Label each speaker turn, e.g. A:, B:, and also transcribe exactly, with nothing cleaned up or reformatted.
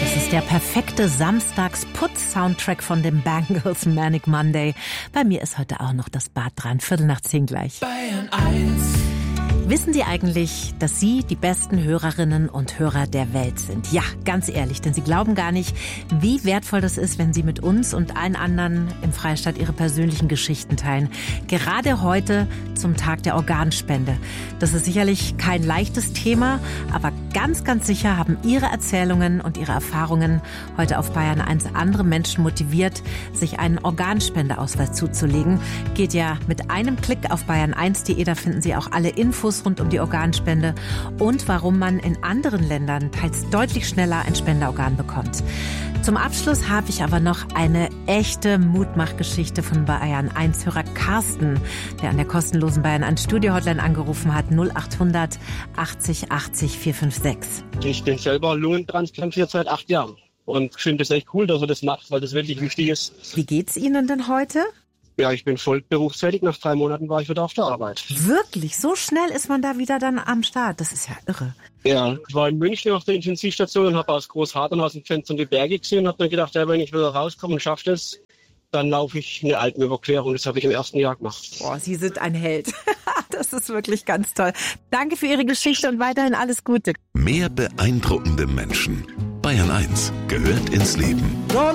A: Das ist der perfekte Samstags-Putz-Soundtrack von den Bangles, Manic Monday. Bei mir ist heute auch noch das Bad dran, Viertel nach zehn gleich.
B: Bayern eins.
A: Wissen Sie eigentlich, dass Sie die besten Hörerinnen und Hörer der Welt sind? Ja, ganz ehrlich, denn Sie glauben gar nicht, wie wertvoll das ist, wenn Sie mit uns und allen anderen im Freistaat Ihre persönlichen Geschichten teilen. Gerade heute zum Tag der Organspende. Das ist sicherlich kein leichtes Thema, aber ganz, ganz sicher haben Ihre Erzählungen und Ihre Erfahrungen heute auf Bayern eins andere Menschen motiviert, sich einen Organspendeausweis zuzulegen. Geht ja mit einem Klick auf bayern eins punkt de, da finden Sie auch alle Infos rund um die Organspende und warum man in anderen Ländern teils deutlich schneller ein Spenderorgan bekommt. Zum Abschluss habe ich aber noch eine echte Mutmachgeschichte von Bayern eins Hörer Carsten, der an der kostenlosen Bayern eins Studio-Hotline angerufen hat, null acht hundert achtzig achtzig vier fünf sechs.
C: Ich bin selber Lungentransplantiert seit acht Jahren und finde es echt cool, dass er das macht, weil das wirklich wichtig ist.
A: Wie geht's Ihnen denn heute?
C: Ja, ich bin voll berufstätig. Nach drei Monaten war ich wieder auf der Arbeit.
A: Wirklich? So schnell ist man da wieder dann am Start? Das ist ja irre.
C: Ja, ich war in München auf der Intensivstation und habe aus Großhartern aus dem Fenster die Berge gesehen und habe mir gedacht, ja, wenn ich wieder rauskomme und schaffe das, dann laufe ich eine Alpenüberquerung. Das habe ich im ersten Jahr gemacht.
A: Boah, Sie sind ein Held. Das ist wirklich ganz toll. Danke für Ihre Geschichte und weiterhin alles Gute.
D: Mehr beeindruckende Menschen. Bayern eins gehört ins Leben.